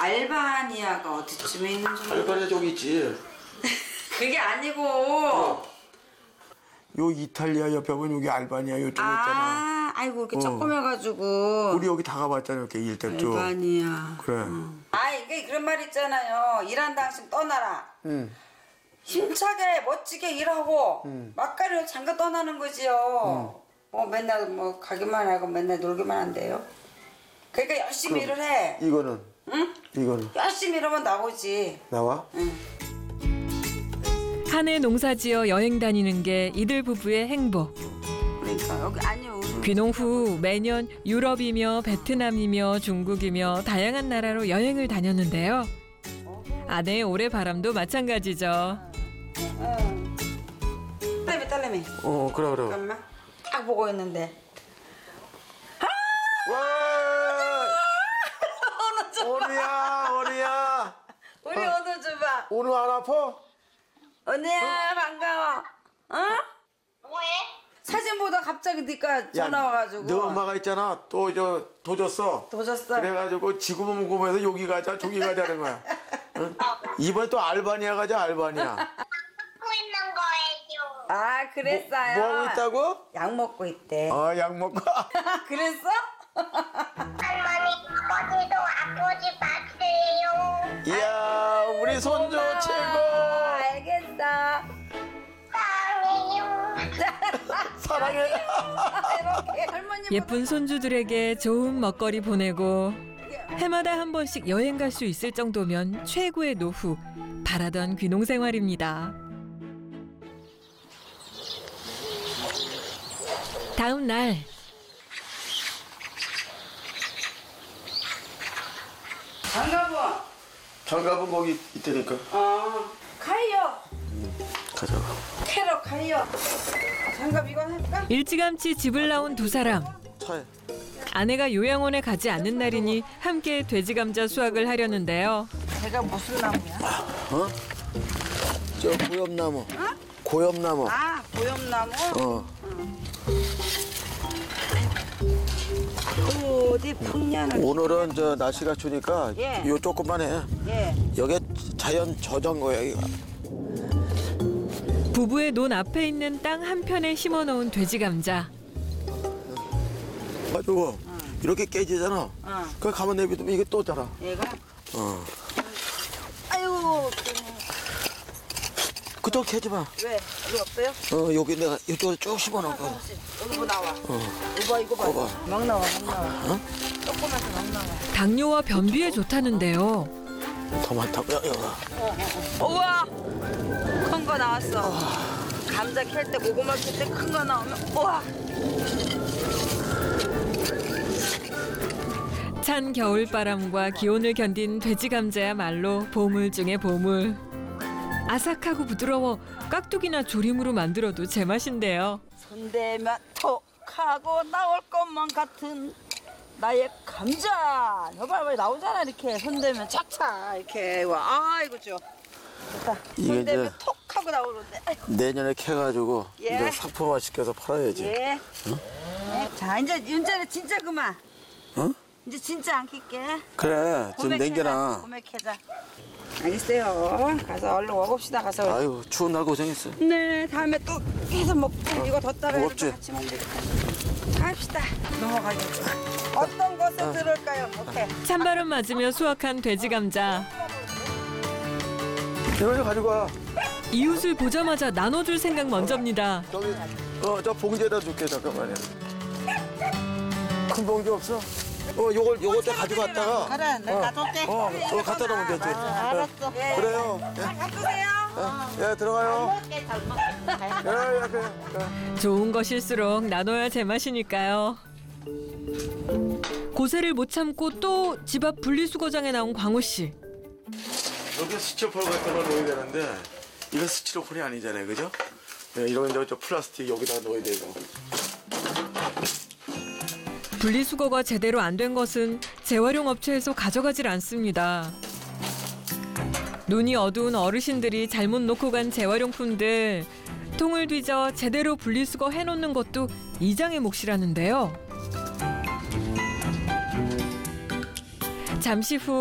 알바니아가 어디쯤에 있는지. 알바니아 저기 있지. 그게 아니고. 요 이탈리아 옆에 보면 여기 알바니아 요쪽에 있잖아. 아이고 이렇게 조그매가지고. 우리 여기 다 가봤잖아 이렇게 일 때 쭉. 알바니아. 그래. 이게 그런 말 있잖아요. 일한 당신 떠나라. 힘차게 멋지게 일하고 막가리로 잠깐 떠나는 거지요. 맨날 뭐 가기만 하고 맨날 놀기만 한대요. 그러니까 열심히 일을 해. 이거는? 응? 이거는? 열심히 일하면 나오지. 나와? 응. 한 해 농사지어 여행 다니는 게 이들 부부의 행복. 그러니까 여기 아니요. 귀농 후 매년 유럽이며 베트남이며 중국이며 다양한 나라로 여행을 다녔는데요. 아내의 오래 바람도 마찬가지죠. 딸내미. 그래. 잠깐만. 딱 보고 있는데. 오리야. 우리 오늘 줘봐. 오늘 안 아파? 언니야 반가워. 뭐해? 사진 보다 갑자기 니가 전화 와가지고. 너 엄마가 있잖아. 또 도졌어. 도졌어. 그래가지고 지구본 궁금해서 여기 가자 저기 가자는 거야. 응? 이번에 또 알바니아 가자 알바니아. 하고 있는 거예요. 그랬어요. 뭐 하고 있다고? 약 먹고 있대. 약 먹고. 그랬어? 할머니 어디도 아프지 마세요. 이야 우리 손주 고마워. 최고. 알겠어. 사랑해요. 사랑해. 이렇게 할머니 예쁜 손주들에게 좋은 먹거리 보내고 해마다 한 번씩 여행 갈 수 있을 정도면 최고의 노후. 바라던 귀농 생활입니다. 다음 날 장갑은 거기 있다니까. 가요. 가자. 캐러 가요. 장갑 이건 할까? 일찌감치 집을 나온 두 사람. 차에. 아내가 요양원에 가지 않는 날이니 함께 돼지 감자 수확을 하려는데요. 제가 무슨 나무야? 저 고엽나무. 고엽나무. 고엽나무? 어디 풍년을. 오늘은 저 날씨가 추니까 예. 요 조금만해. 예. 여기 자연 저장 거야 이거. 부부의 논 앞에 있는 땅 한편에 심어놓은 돼지 감자. 가지고 이렇게 깨지잖아. 그걸 가만 내비두면 이게 또 자라. 얘가? 아유. 그쪽 캐지 마. 왜? 여기 없어요? 여기 내가 이쪽으로 쭉 심어놓을까. 여기 뭐 나와? 이거 봐. 봐봐. 막 나와. 조그맣게 막 나와. 당뇨와 변비에 좋다는데요. 더 많다고. 여기. 우와! 큰 거 나왔어. 감자 캘 때, 고구마 캘 때 큰 거 나오면, 우와! 찬 겨울바람과 기온을 견딘 돼지 감자야말로 보물 중의 보물. 아삭하고 부드러워 깍두기나 조림으로 만들어도 제맛인데요. 손대면 톡 하고 나올 것만 같은 나의 감자. 여봐, 왜 나오잖아, 이렇게. 손대면 착착, 이렇게. 와, 이거 죠. 좋다. 이게 손대면 이제 톡 하고 나오는데. 내년에 캐가지고 예. 이제 상품화 시켜서 팔아야지. 예. 자, 이제 진짜 그만. 이제 진짜 안 킬게. 그래 지금 냉겨놔. 봄에 캐자. 알겠어요. 가서 얼른 먹읍시다. 가서. 아유 추운 날 고생했어. 네, 다음에 또 계속 먹고 이거 뒀다가 무겁지? 같이 먹으면 되겠다. 갑시다. 넘어가겠죠. 어떤 것을 들을까요? 오케이. 찬바람 맞으며 수확한 돼지 감자. 이거 좀 가지고 와. 이웃을 보자마자 나눠줄 생각 먼저입니다. 저기 저 봉지에다 줄게 잠깐만요. 큰 봉지 없어? 요걸 때 가지고 왔다가. 그래, 내가 가져올게. 갖다 놓으면 되지. 알았어. 그래요. 가주세요. 예, 들어가요. 예, 그래. 좋은 것일수록 나눠야 제맛이니까요. 고세를 못 참고 또 집 앞 분리수거장에 나온 광호 씨. 여기 스티로폼 같은 걸 넣어야 되는데 이거 스티로폼이 아니잖아요, 그죠? 네, 이런 저 플라스틱 여기다 넣어야 되고. 분리수거가 제대로 안 된 것은 재활용 업체에서 가져가질 않습니다. 눈이 어두운 어르신들이 잘못 놓고 간 재활용품들 통을 뒤져 제대로 분리수거 해놓는 것도 이장의 몫이라는데요. 잠시 후